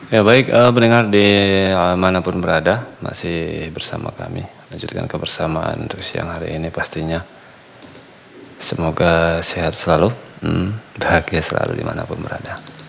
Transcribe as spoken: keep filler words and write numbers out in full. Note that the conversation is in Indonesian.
Ya baik, eee, pendengar di, eee, manapun berada, masih bersama kami, lanjutkan kebersamaan untuk siang hari ini pastinya. Semoga sehat selalu, mhm, bahagia selalu dimanapun berada.